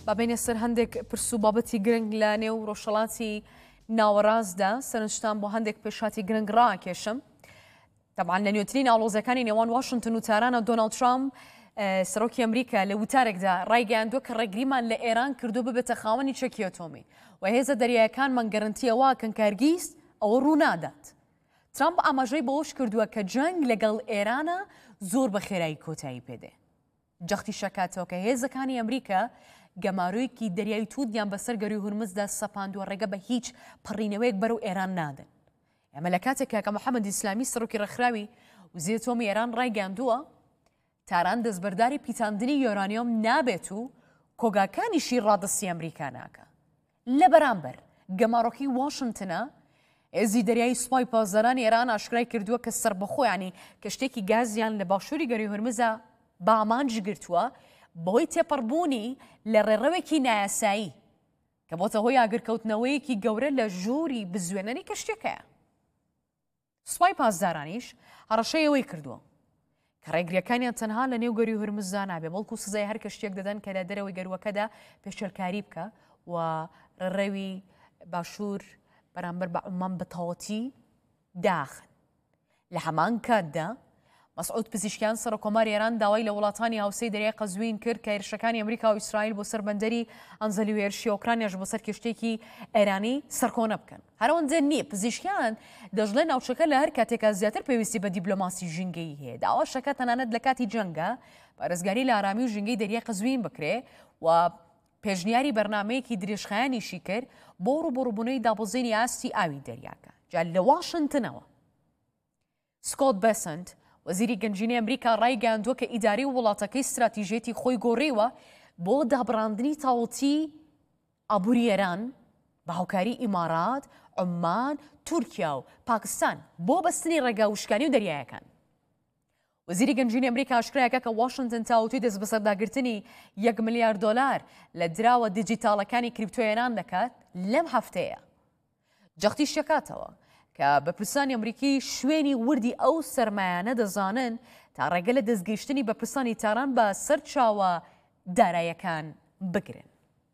بابینە سەر هەندێک پرسو بابەتی گرنگ لە نێو ڕۆژهەڵاتی ناوەڕاستدا سەرنجتان بۆ هەندێک پێشاتی گرنگ ڕاکێشم. طبعا لە نوێترین ئاڵۆزەکانی نێوان واشنگتن و تارانە دۆناڵد ترامپ سەرۆکی ئەمریکا لە وتارێکدا ڕایگەیاندووە کە ڕێگریمان لە ئێران کردو ببێتە خاوەنی چەکی ئەتۆمی و هێزە دەریایەکانمان گەرنتیەوە کەن کارگیز ئەوە ڕوونادات. ترامپ ئاماژەی بەوەش کردووە کە جەنگ لەگەڵ ئێرانە زۆر بە خێرایی کۆتایی پێدێ. جەختی شەکاتەوە کە هێزەکانی ئەمریکا گەمارویەکی دەریایی توودیان بەسەر گەروی هورمزدا سەپاندووە ڕێگە بە هیچ پەڕینەوەیەک بەرەو ئێران نادن. ئەمە لە کاتێکە کە محەممەد ئیسلامی سەرۆکی ڕێکخراوی وزیرە ئەتۆمی ئێران ڕایگەاندووە تاران دەستبەرداری پیتاندنی یۆرانیۆم نابێت و کۆگاکانیشی ڕادستی ئەمریکا ناکە. لە بەرامبەر گەماڕۆکی واشنگتنە هێزی دەریایی سوپای پازەرانی ئێران ئاشکرای کردووە کە سربەخۆیانی کە شتێکی گازیان لە باشووری گەروی هورمزە بە ئامانج گرتووە بەهۆی تێپەڕبوونی لە ڕێڕەوێکی نایاسایی کە بۆتە هۆی ئاگرکەوتنەوەیەکی گەورە لە ژووری بزوێنەری کە شتێکەیە. سوپای پازدارانیش هەڕەشەیەوەی کردووە کە ڕێگریەکانیان تەنها لە نێو گەروی هورمزدا نابێ بەڵکو سزای هەر کە شتێک دەدەن کە لە دەرەوەی گەروەکەدا پێشێلکاری بکە و ڕێڕەوی باشوور بەرامبەر بە عومان بە تەواوەتی داخن. لە هەمان کاتدا مەسعود پزیشکیان سەرۆکۆماری ئێران داوای لە وڵاتانی هاوسەی دەریای قەزوین کرد کە هێرشەکانی ئەمریکا و ئیسرائیل بۆ سەر بەندەری ئەنزەلی و هێرشی ئۆکرانیاش بۆ سەر کشتێکی ئێرانی سەرکۆنە بکەن. هەرەوەندە نییە پزیشکیان دەژڵێ ناوچەکە لە هەر کاتێکا زیاتر پێویستی بە دیپلۆماسی ژینگەی هەیە. داواشەکە تەنانەت لە کاتی جەنگە پارێزگاری لە ئارامی و ژینگەی دەریای قەزوین بکرێ و پێشنیاری بەرنامەیەکی درێژخایانیشی کرد بۆ ڕووبەڕووبوونەوەی دابەزینی ئاستی ئاوی دەریاکە. جا لە واشنگتنەوە سکۆت بەسەنت وەزیری گەنجینەی ئەمریکا ڕایگەیاندووە کە ئیداری وڵاتەکەی استراتیژێتی خۆی گۆڕیوە بۆ دابڕاندنی تاوڵتی ئابووری ئێران بە هاوکاری ئیمارات، عومان، تورکیا و پاکستان بۆ بەستنی ڕێگا وشکانی و دەریایەکان. وەزیری گەنجینەی ئەمریکا ئاشکرایەکە کە واشنگتن تاوەتوی دەست بەسەرداگرتنی $1 ملیار لە دراوە دیجیتاڵەکانی کریپتۆ ئێران دەکات لەم هەفتەیە. جەختی شەکاتەوە کە بەپرسانی ئەمریکی شوێنی وردی ئەو سەرمایانە دەزانن تا ڕێگە لە دەستگەیشتنی بەپرسانی تاران بە سەرچاوە داراییەکان بگرن.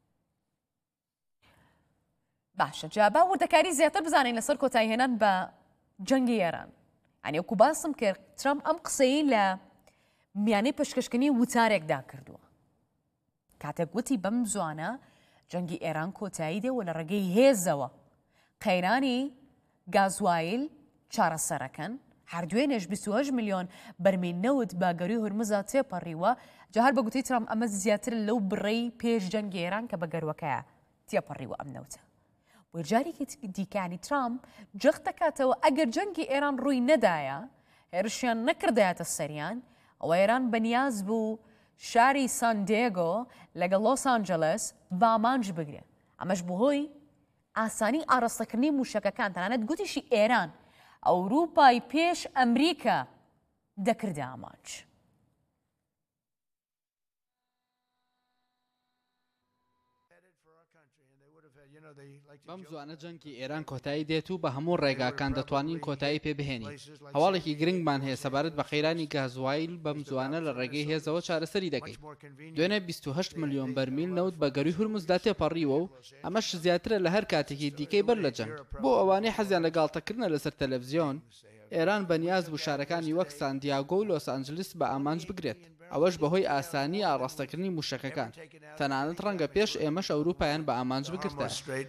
باشە جا با وردەکاری زیاتر بزانین لەسەر کۆتایهێنان بە جەنگی ئێران. ئەنی وەکو باسم کرد ترامپ ئەم قسەی لە میانەی پێشکەشکردنی وتارێکدا کردووە. کاتێک گوتی بەم زوانە جەنگی ئێران کۆتایی دێوە لە ڕێگەی هێزەوە قەیرانی گازوایل چارەسەرەکەن هەردوێنێش 28 ملیۆن بەرمیل نەوت بە گەروی هورمزە تێپەڕیوە. جا هەر بە گوتەی ترامپ ئەمە زیاتر لەو بڕێی پێش جەنگی ئێران کە بە گەروەکەیە تێپەڕیوە ئەم نەوتە. بۆ جارێکی دیکانی ترامپ جەخت دەکاتەوە ئەگەر جەنگی ئێران ڕووی نەدایە هێرشیان نەکردایەتە سەریان ئەوە ئێران بەنیاز بوو شاری سان دیێگۆ لەگەڵ لۆس ئانجلس بە ئامانج بگرێت. ئەمەش بەهۆی ئاسانی ئاڕاستەکردنی موشەکەکان تەنانەت گوتیشی ئێران ئەوروپای پێش ئەمریکا دەکردە ئامانج. بەم زوانە جەنگی ئێران کۆتایی دێت و بە هەموو ڕێگاکان دەتوانین کۆتایی پێ بهێنین. هەواڵێکی گرنگمان هەیە سەبارەت بە قەیرانی گازوایل بەم زوانە لە ڕێگەی هێزەوە چارەسەری دەکەین. دوێنێ 28 ملیۆن بەرمیل نەوت بە گەروی هورمزدا تێپەڕیوە و ئەمەش زیاترە لە هەر کاتێکی دیکەی بەر لە جەنگ. بۆ ئەوانەی حەزیان لە گاڵتەکردنە لەسەر تەلەڤیزیۆن ئێران بەنیاز بوو شارەکانی وەک ساندیاگۆ و لۆس ئانجلس بە ئامانج بگرێت. ئەوەش بەهۆی ئاسانی ئاڕاستەکردنی موشەکەکان. تەنانەت ڕەنگە پێش ئێمەش ئەوروپایان بە ئامانج بگرتە.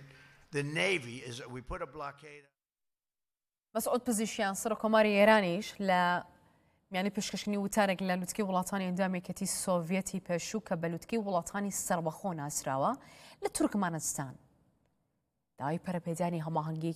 مەسعود پزیشکیان سەرۆکۆماری ئێرانیش لە میانەی پێشکەشکردنی وتارێک لە لوتکەی وڵاتانی ئەندامێکەتی سۆڤێتی پێشوو کە بە لوتکەی وڵاتانی سەربەخۆ ناسراوە لە تورکمانستان داوای پەرەپێدانی هەماهەنگی